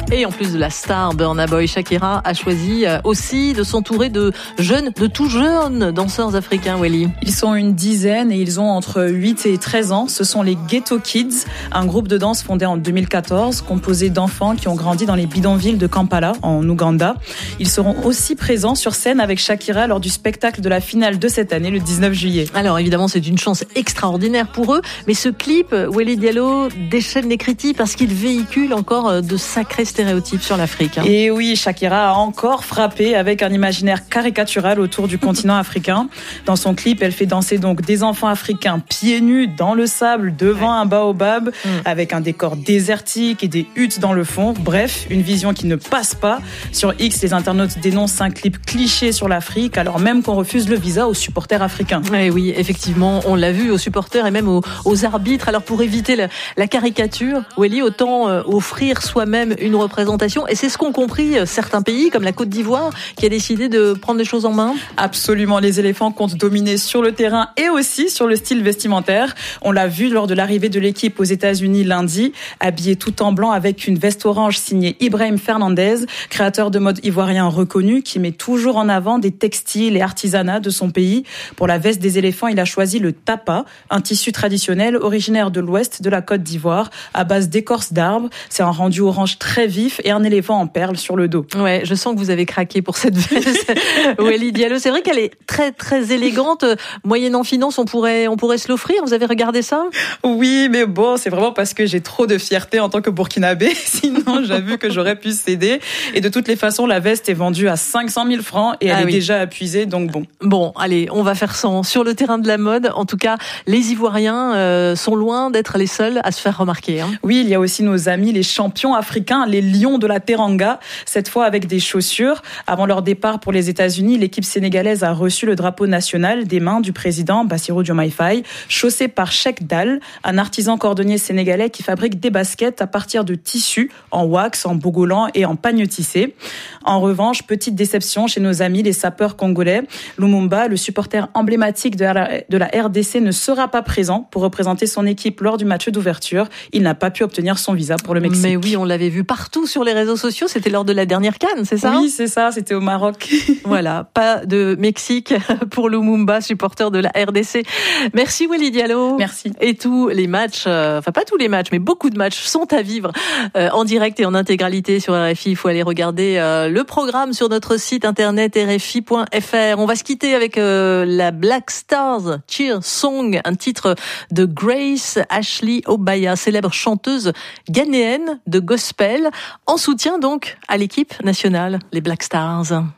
Et en plus de la star Burna Boy, Shakira a choisi aussi de s'entourer de tout jeunes danseurs africains, Welly. Ils sont une dizaine et ils ont entre 8 et 13 ans. Ce sont les Ghetto Kids, un groupe de danse fondé en 2014, composé d'enfants qui ont grandi dans les bidonvilles de Kampala, en Ouganda. Ils seront aussi présents sur scène avec Shakira lors du spectacle de la finale de cette année, le 19 juillet. Alors évidemment, c'est une chance extraordinaire pour eux, mais ce clip, Welly Diallo, déchaîne les critiques parce qu'il véhicule encore de sacrés stéréotypes sur l'Afrique. Et oui, Shakira a encore frappé avec un imaginaire caricatural autour du continent africain. Dans son clip, elle fait danser donc des enfants africains pieds nus dans le sable devant un baobab, avec un décor désertique et des huttes dans le fond. Bref, une vision qui ne passe pas. Sur X, les internautes dénoncent un clip cliché sur l'Afrique, alors même qu'on refuse le visa aux supporters africains. Et oui, effectivement, on l'a vu aux supporters et même aux arbitres. Alors pour éviter la caricature, Welly, autant offrir soi-même une représentation. Et c'est ce qu'ont compris certains pays, comme la Côte d'Ivoire, qui a décidé de prendre les choses en main. Absolument, les éléphants comptent dominer sur le terrain et aussi sur le style vestimentaire. On l'a vu lors de l'arrivée de l'équipe aux États-Unis lundi, habillé tout en blanc avec une veste orange signée Ibrahim Fernandez, créateur de mode ivoirien reconnu qui met toujours en avant des textiles et artisanats de son pays. Pour la veste des éléphants, il a choisi le tapa, un tissu traditionnel originaire de l'ouest de la Côte d'Ivoire, à base d'écorce d'arbres. C'est un rendu orange très vif et un éléphant en perles sur le dos. Ouais, je sens que vous avez craqué pour cette veste. Welly Diallo, c'est vrai qu'elle est très très élégante. Moyennant finance, on pourrait se l'offrir. Vous avez regardé ça? Oui, mais bon, c'est vraiment parce que j'ai trop de fierté en tant que Burkinabé. Sinon, j'avoue que j'aurais pu céder. Et de toutes les façons, la veste est vendue à 500 000 francs et elle est déjà épuisée, donc bon. Bon, allez, on va faire 100 sur le terrain de la mode. En tout cas, les Ivoiriens sont loin d'être les seuls à se faire remarquer. Oui, il y a aussi nos amis, les champions africains, les lions de la Teranga, cette fois avec des chaussures. Avant leur départ pour les États-Unis, l'équipe sénégalaise a reçu le drapeau national des mains du président Bassirou Diomaye Faye, chaussé par Cheikh Dal, un artisan cordonnier sénégalais qui fabrique des baskets à partir de tissus en wax, en bogolan et en pagne tissé. En revanche, petite déception chez nos amis les sapeurs congolais. Lumumba, le supporter emblématique de la RDC, ne sera pas présent pour représenter son équipe lors du match d'ouverture. Il n'a pas pu obtenir son visa pour le Mexique. Mais oui, on l'avait vu partout sur les réseaux sociaux. C'était lors de la dernière CAN, c'est ça? Oui, c'est ça. C'était au Maroc. Voilà, pas de Mexique pour Lumumba, supporter de la RDC. Merci Welly Diallo. Merci. Et tous les matchs, enfin pas tous les matchs, mais beaucoup de matchs sont à vivre en direct et en intégralité sur RFI. Il faut aller regarder le programme sur notre site internet rfi.fr. On va se quitter avec la Black Stars Cheer Song, un titre de Grace Ashley Obaya, célèbre chanteuse ghanéenne de gospel, en soutien donc à l'équipe nationale, les Black Stars.